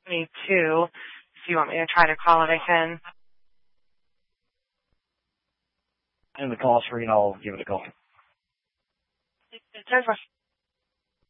Me too. If you want me to try to call it, I can. And the call screen, I'll give it a call. It says